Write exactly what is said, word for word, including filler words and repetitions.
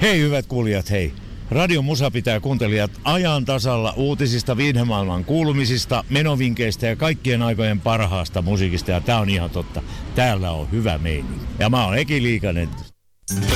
Hei hyvät kuulijat, hei. Radio Musa pitää kuuntelijat ajan tasalla uutisista, viihdemaailman kuulumisista, menovinkeistä ja kaikkien aikojen parhaasta musiikista. Ja tää on ihan totta. Täällä on hyvä meininki. Ja mä oon Eki Liikanen.